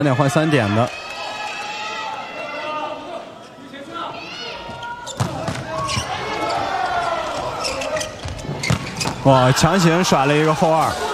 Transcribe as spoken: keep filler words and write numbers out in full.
两点换三点的。哇，强行甩了一个后二。